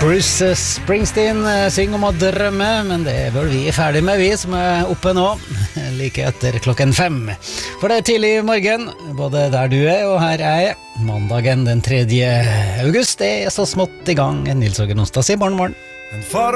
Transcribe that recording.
Bruce Springsteen synger om å drømme, men det er vel vi ferdig med, vi som er oppe nå, like etter 5. For det er tidlig i morgen, både der du er og her er jeg. Mandagen den 3. august, det er så smått i gang. Nils Åge Nonstad sier morgen.